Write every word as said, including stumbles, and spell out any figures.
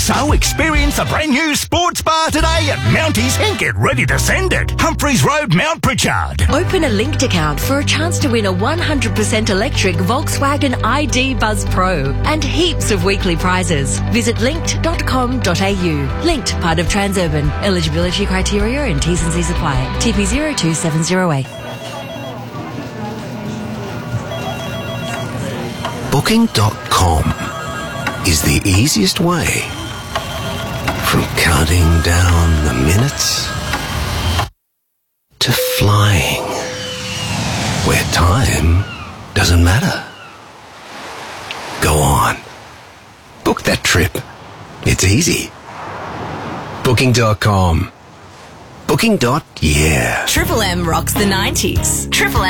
So experience the brand new sports bar today at Mounties and get ready to send it. Humphreys Road, Mount Pritchard. Open a Linked account for a chance to win a one hundred percent electric Volkswagen I D Buzz Pro and heaps of weekly prizes. Visit linked dot com dot a u. Linked, part of Transurban. Eligibility criteria and T's and C's apply. T P zero two seven zero eight. Booking dot com is the easiest way from counting down the minutes to flying where time doesn't matter. Go on. Book that trip. It's easy. Booking dot com. Booking. Yeah. Triple M rocks the nineties. Triple M.